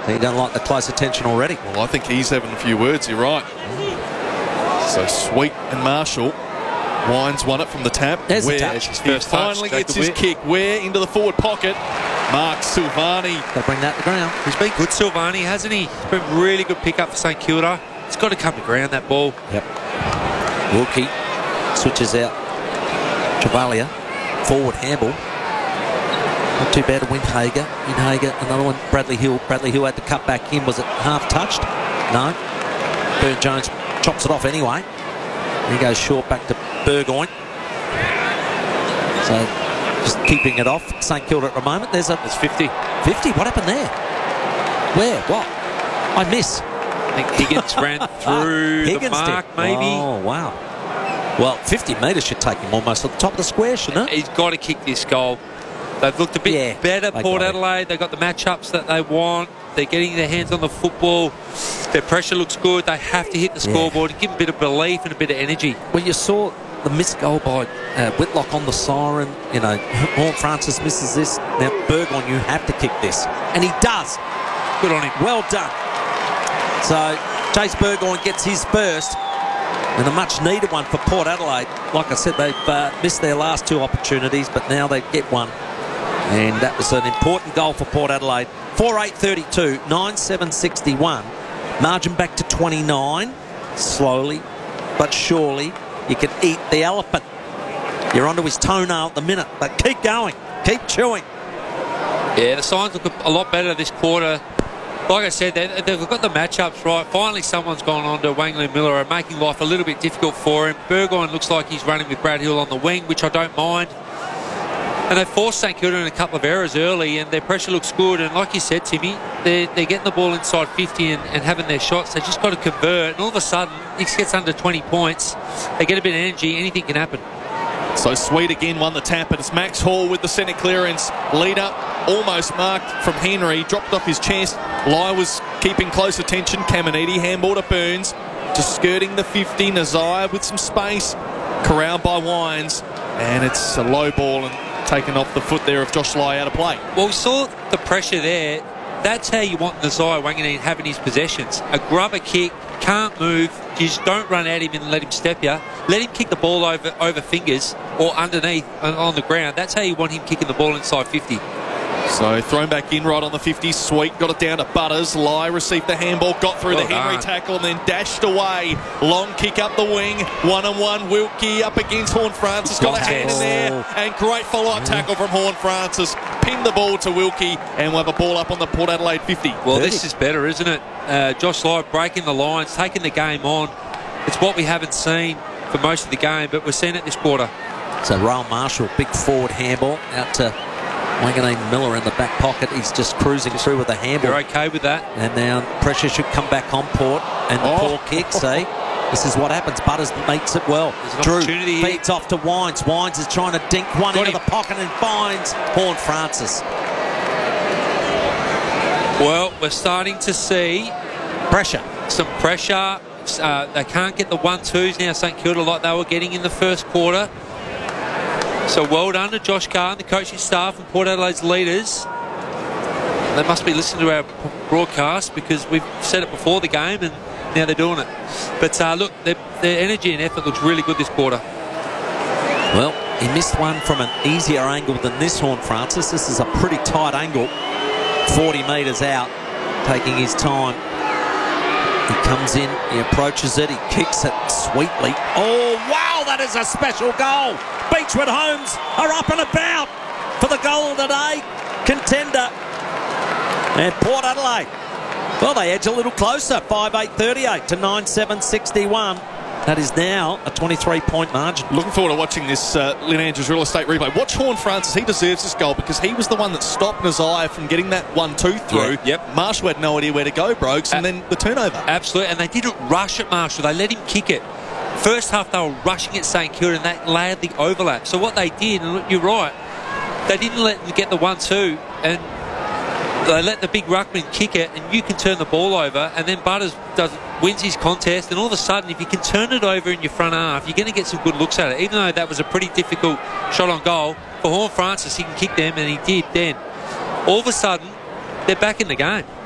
He doesn't like the close attention already. Well, I think he's having a few words. You're right. So Sweet and Marshall. Wines won it from the tap. There's Ware, the touch. he First finally touch, gets his kick. Ware into the forward pocket. Mark Silvani. Got to bring that to ground. He's been good, Silvani, hasn't he? He's been really good pick-up for St Kilda. It's got to come to ground, that ball. Yep. Wilkie switches out. Travalia. Forward handball. Not too bad to Windhager. Windhager, another one. Bradley Hill. Bradley Hill had to cut back in. Was it half touched? No. Burne-Jones chops it off anyway. He goes short back to Burgoyne. So just keeping it off. St Kilda at the moment. There's 50. 50. What happened there? Where? What? I miss. I think Higgins ran through the mark, maybe. Oh, wow. Well, 50 metres should take him almost at the top of the square, shouldn't it? He's got to kick this goal. They've looked a bit better, Port Adelaide. They've got the matchups that they want. They're getting their hands on the football. Their pressure looks good. They have to hit the scoreboard and give them a bit of belief and a bit of energy. Well, you saw the missed goal by Whitlock on the siren. You know, Horne-Francis misses this. Now, Burgoyne, you have to kick this. And he does. Good on him. Well done. So, Chase Burgoyne gets his first. And a much-needed one for Port Adelaide. Like I said, they've missed their last two opportunities, but now they get one. And that was an important goal for Port Adelaide. 4-8-32, 9-7-61. Margin back to 29. Slowly but surely, you can eat the elephant. You're onto his toenail at the minute, but keep going. Keep chewing. Yeah, the signs look a lot better this quarter. Like I said, they've got the matchups right. Finally, someone's gone on to Wangley Miller and making life a little bit difficult for him. Burgoyne looks like he's running with Brad Hill on the wing, which I don't mind. And they forced St Kilda in a couple of errors early, and their pressure looks good. And like you said, Timmy, they're getting the ball inside 50 and having their shots. They just got to convert. And all of a sudden, it gets under 20 points. They get a bit of energy. Anything can happen. So Sweet again won the tap, and it's Max Hall with the centre clearance. Leader almost marked from Henry, dropped off his chest. Lai was keeping close attention. Caminiti handball to Burns, just skirting the 50. Nazaya with some space, corralled by Wines, and it's a low ball and taken off the foot there of Josh Lai out of play. Well, we saw the pressure there. That's how you want Nazaya Wanganeen having his possessions. A grubber kick, can't move. You just don't run at him and let him step you. Let him kick the ball over fingers or underneath on the ground. That's how you want him kicking the ball inside 50. So thrown back in right on the 50. Sweet got it down to Butters. Lai received the handball, got through the Henry tackle and then dashed away. Long kick up the wing. 1-on-1. Wilkie up against Horne-Francis. Got a hand in there. And great follow-up tackle from Horne-Francis. Pinned the ball to Wilkie and we'll have a ball up on the Port Adelaide 50. Well, this is better, isn't it? Josh Lai breaking the lines, taking the game on. It's what we haven't seen for most of the game, but we're seeing it this quarter. So Rowan Marshall, big forward handball out to Wanganeen Miller in the back pocket. He's just cruising through with a handball. You're okay with that? And now pressure should come back on Port. And the poor kick, see? This is what happens. Butters makes it well. Drew feeds off to Wines. Wines is trying to dink one into the pocket and finds Horne-Francis. Well, we're starting to see pressure. Some pressure. They can't get the 1-2s now, St Kilda, like they were getting in the first quarter. So well done to Josh Carr and the coaching staff and Port Adelaide's leaders. They must be listening to our broadcast because we've said it before the game and now they're doing it. But look, their energy and effort looks really good this quarter. Well, he missed one from an easier angle than this Horne-Francis. This is a pretty tight angle. 40 metres out, taking his time. He comes in, he approaches it, he kicks it sweetly. Oh, wow, that is a special goal. Beechwood Homes are up and about for the goal of the day. Contender. And Port Adelaide, well, they edge a little closer. 5-8-38 to 9-7-61. That is now a 23-point margin. Looking forward to watching this Lynn Andrews Real Estate replay. Watch Horne-Francis. He deserves this goal because he was the one that stopped Nazaya from getting that 1-2 through. Yep. Marshall had no idea where to go, Brogues, and then the turnover. Absolutely, and they didn't rush at Marshall. They let him kick it. First half, they were rushing at St Kilda, and that allowed the overlap. So what they did, and you're right, they didn't let them get the 1-2, and they let the big ruckman kick it, and you can turn the ball over, and then Butters wins his contest, and all of a sudden, if you can turn it over in your front half, you're going to get some good looks at it. Even though that was a pretty difficult shot on goal, for Horne-Francis, he can kick them, and he did then. All of a sudden, they're back in the game.